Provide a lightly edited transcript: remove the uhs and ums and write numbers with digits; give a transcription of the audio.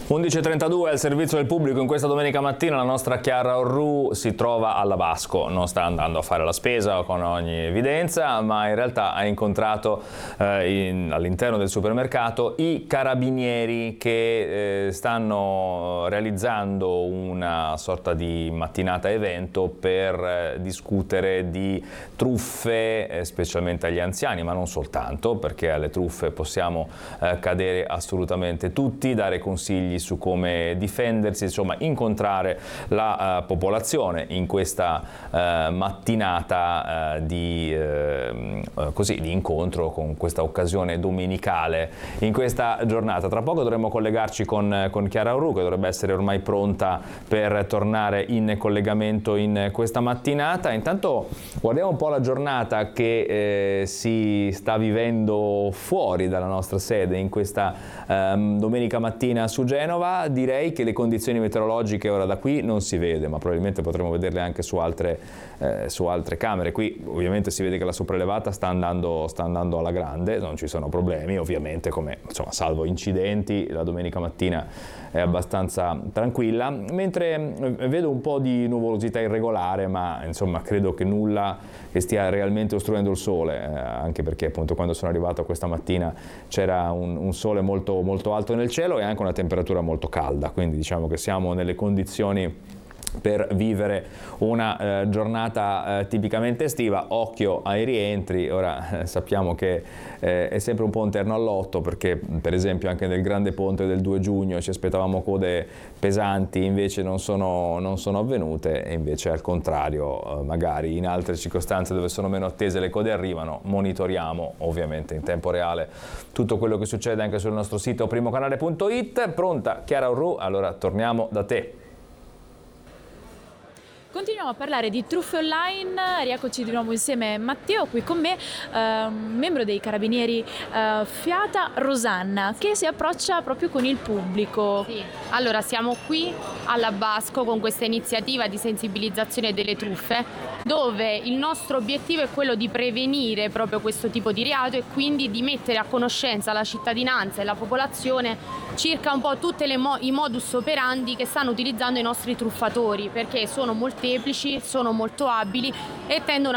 11:32 al servizio del pubblico. In questa domenica mattina la nostra Chiara Orru si trova alla Vasco, non sta andando a fare la spesa con ogni evidenza, ma in realtà ha incontrato all'interno del supermercato i carabinieri che stanno realizzando una sorta di mattinata evento per discutere di truffe, specialmente agli anziani, ma non soltanto, perché alle truffe possiamo cadere assolutamente tutti, dare consigli su come difendersi, insomma incontrare la popolazione in questa mattinata di incontro, con questa occasione domenicale in questa giornata. Tra poco dovremo collegarci con Chiara Orru, che dovrebbe essere ormai pronta per tornare in collegamento in questa mattinata. Intanto guardiamo un po' la giornata che si sta vivendo fuori dalla nostra sede in questa domenica mattina su Genova. Direi che le condizioni meteorologiche ora da qui non si vede, ma probabilmente potremo vederle anche su altre camere. Qui ovviamente si vede che la sopraelevata sta andando alla grande, non ci sono problemi ovviamente, salvo incidenti, la domenica mattina è abbastanza tranquilla, mentre vedo un po' di nuvolosità irregolare, ma insomma credo che nulla che stia realmente ostruendo il sole, anche perché appunto quando sono arrivato questa mattina c'era un sole molto, molto alto nel cielo e anche una temperatura molto calda, quindi diciamo che siamo nelle condizioni per vivere una giornata tipicamente estiva. Occhio ai rientri. Ora sappiamo che è sempre un po' un terno al lotto, perché per esempio anche nel grande ponte del 2 giugno ci aspettavamo code pesanti, invece non sono avvenute, e invece al contrario magari in altre circostanze dove sono meno attese le code arrivano. Monitoriamo ovviamente in tempo reale tutto quello che succede anche sul nostro sito primocanale.it. Pronta Chiara Orru? Allora torniamo da te. Continuiamo a parlare di truffe online, rieccoci di nuovo insieme Matteo, qui con me, membro dei Carabinieri Fiata, Rosanna, che si approccia proprio con il pubblico. Sì, allora siamo qui alla Basco con questa iniziativa di sensibilizzazione delle truffe, dove il nostro obiettivo è quello di prevenire proprio questo tipo di reato e quindi di mettere a conoscenza la cittadinanza e la popolazione circa un po' tutti i modus operandi che stanno utilizzando i nostri truffatori, perché sono molteplici, sono molto abili e tendono